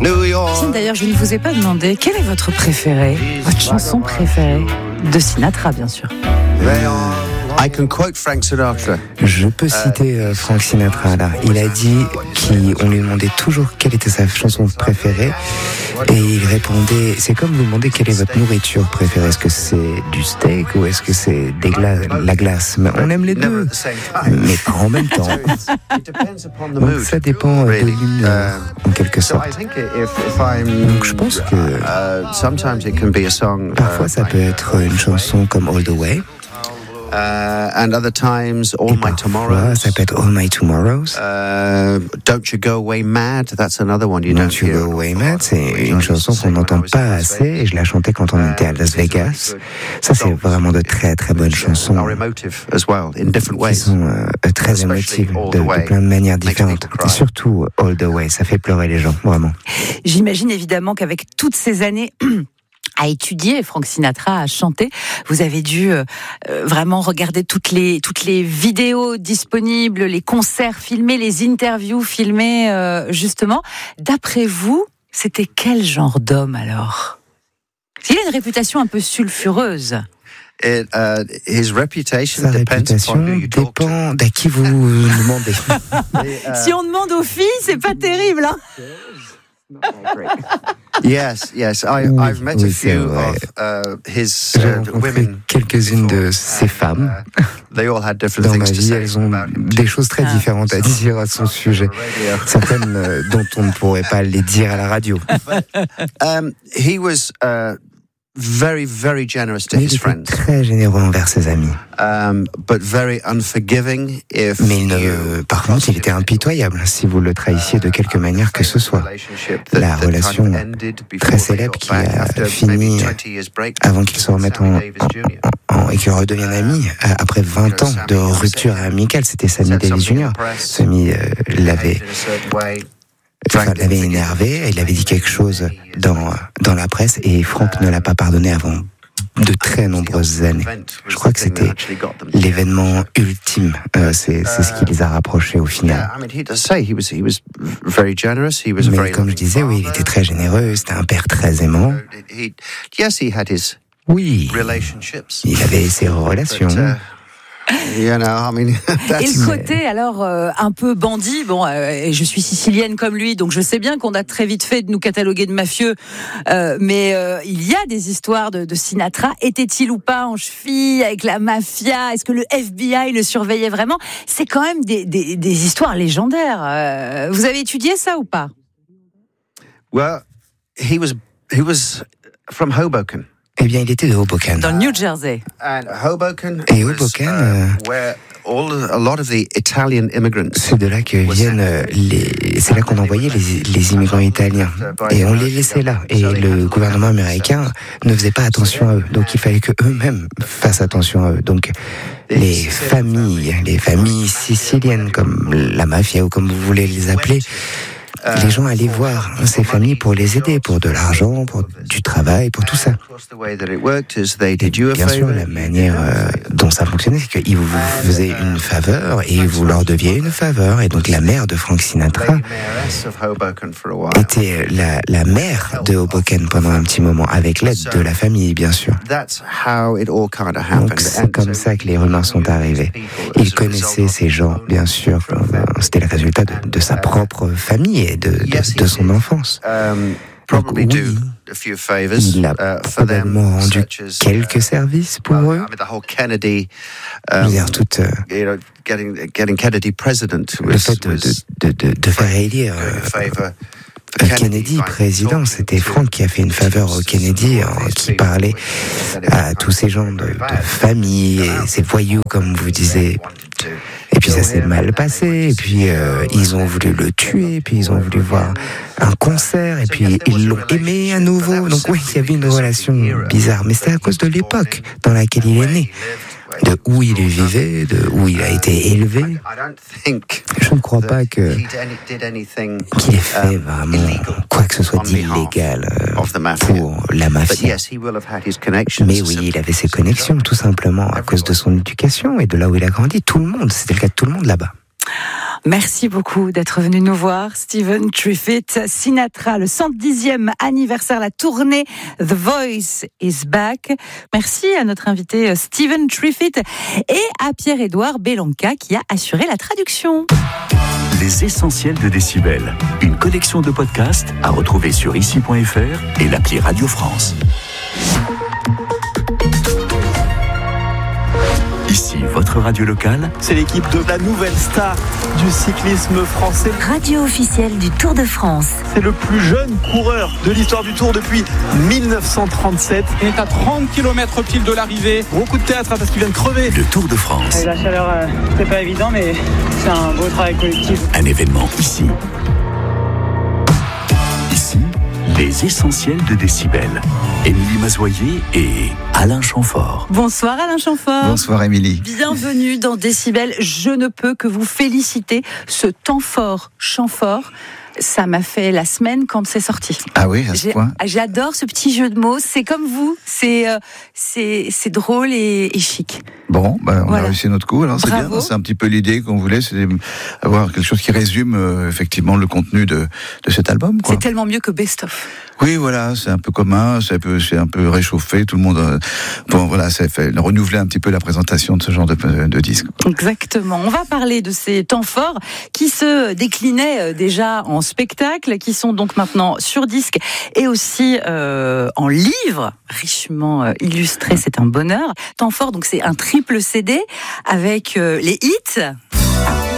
New York. Tiens, d'ailleurs, je ne vous ai pas demandé quelle est votre préférée, votre chanson préférée de Sinatra, bien sûr. I can quote Frank Sinatra. Je peux citer Frank Sinatra là. Il a dit qu'on lui demandait toujours quelle était sa chanson préférée et il répondait, c'est comme vous demander quelle est votre nourriture préférée. Est-ce que c'est du steak ou est-ce que c'est la glace? Mais on aime les deux, mais pas en même temps. Donc ça dépend de l'humeur en quelque sorte. Donc je pense que parfois ça peut être une chanson comme All the Way. And other times, All My Tomorrows. Ça peut être All My Tomorrows. Don't You Go Away Mad, that's another one you don't You hear. Go Away Mad, c'est une chanson qu'on n'entend pas assez et je la chantais quand on était à Las Vegas. Ça, c'est vraiment de très très bonnes chansons qui sont très émotives de plein de manières différentes. Et surtout All the Way, ça fait pleurer les gens, vraiment. J'imagine évidemment qu'avec toutes ces années à étudier Frank Sinatra, à chanter, vous avez dû vraiment regarder toutes les vidéos disponibles, les concerts filmés, les interviews filmées, justement. D'après vous, c'était quel genre d'homme alors? Il a une réputation un peu sulfureuse. Sa réputation dépend d'à qui vous demandez. Si on demande aux filles, c'est pas terrible, hein? Yes. I've met a few of his women. Quelques-unes de ces femmes. They all had different Dans things ma to vie, say. elles ont des choses très différentes à dire à son sujet. Certaines dont on ne pourrait pas les dire à la radio. He was very, very generous to Mais his il était friends. très généreux envers ses amis. But very unforgiving if Par contre, il était impitoyable si vous le trahissiez de quelque manière que ce soit. La relation très célèbre qui a fini avant qu'il se remette et qu'il redevienne ami après 20 ans de rupture amicale. C'était Sammy Davis Jr. Sammy l'avait énervé, il avait dit quelque chose dans la presse et Frank ne l'a pas pardonné avant de très nombreuses années. Je crois que c'était l'événement ultime. C'est ce qui les a rapprochés au final. Mais comme je disais, oui, il était très généreux, c'était un père très aimant. Oui, il avait ses relations. Et le côté alors un peu bandit, bon, je suis sicilienne comme lui, donc je sais bien qu'on a très vite fait de nous cataloguer de mafieux, mais il y a des histoires de Sinatra. Était-il ou pas en cheville avec la mafia? Est-ce que le FBI le surveillait vraiment? C'est quand même des histoires légendaires. Vous avez étudié ça ou pas? Well, he was from Hoboken. Eh bien, il était de Hoboken. Dans le New Jersey. Et Hoboken, c'est de là que viennent c'est là qu'on envoyait les immigrants italiens. Et on les laissait là. Et le gouvernement américain ne faisait pas attention à eux. Donc il fallait que eux-mêmes fassent attention à eux. Donc les familles siciliennes, comme la mafia ou comme vous voulez les appeler, les gens allaient voir ces familles pour les aider, pour de l'argent, pour du travail, pour tout ça. Et bien sûr, la manière dont ça fonctionnait, c'est qu'ils vous faisaient une faveur et vous leur deviez une faveur. Et donc la mère de Frank Sinatra était la mère de Hoboken pendant un petit moment, avec l'aide de la famille, bien sûr. Donc c'est comme ça que les rumeurs sont arrivées. Il connaissait ces gens, bien sûr. C'était le résultat de sa propre famille et de son enfance. Donc, oui, il a probablement rendu quelques services pour eux. Je veux dire, tout le fait de faire élire Kennedy président, c'était Frank qui a fait une faveur au Kennedy, qui parlait à tous ces gens de famille et ces voyous, comme vous disiez. Et puis ça s'est mal passé, et puis ils ont voulu le tuer, et puis ils ont voulu voir un concert, et puis ils l'ont aimé à nouveau. Donc oui, il y avait une relation bizarre, mais c'était à cause de l'époque dans laquelle il est né, de où il vivait, de où il a été élevé. Je ne crois pas qu'il ait fait vraiment quoi que ce soit d'illégal pour la mafia. Mais oui, il avait ses connexions, tout simplement à cause de son éducation et de là où il a grandi. Tout le monde, c'était le cas de tout le monde là-bas. Merci beaucoup d'être venu nous voir, Stephen Triffitt. Sinatra, le 110e anniversaire, la tournée The Voice is Back. Merci à notre invité Stephen Triffitt et à Pierre-Édouard Belanca qui a assuré la traduction. Les essentiels de Décibel, une collection de podcasts à retrouver sur ici.fr et l'appli Radio France. Ici, votre radio locale. C'est l'équipe de la nouvelle star du cyclisme français. Radio officielle du Tour de France. C'est le plus jeune coureur de l'histoire du Tour depuis 1937. On est à 30 km pile de l'arrivée. Gros coup de théâtre parce qu'il vient de crever. Le Tour de France. La chaleur, c'est pas évident, mais c'est un beau travail collectif. Un événement ici. Ici, les essentiels de Décibel. Émilie Mazoyer et Alain Chamfort. Bonsoir Alain Chamfort. Bonsoir Émilie. Bienvenue dans Décibel. Je ne peux que vous féliciter. Ce temps fort, chant fort, ça m'a fait la semaine quand c'est sorti. Ah oui, à ce point. J'adore ce petit jeu de mots. C'est comme vous. C'est drôle et chic. Bon, on voilà. a réussi notre coup. Alors c'est bien. C'est un petit peu l'idée qu'on voulait, c'est avoir quelque chose qui résume effectivement le contenu de cet album. Quoi. C'est tellement mieux que Best of. Oui, voilà, c'est un peu commun, c'est un peu réchauffé. Tout le monde, ça fait renouveler un petit peu la présentation de ce genre de disque. Exactement. On va parler de ces temps forts qui se déclinaient déjà en spectacle, qui sont donc maintenant sur disque et aussi en livre, richement illustré. C'est un bonheur. Temps fort, donc c'est un triple CD avec les hits.